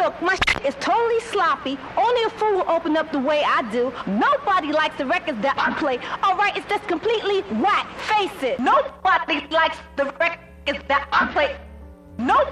Look, my shit is totally sloppy. Only a fool will open up the way I do. Nobody likes the records that I play. All right, it's just completely whack. Face it. Nobody likes the records that I play. Nobody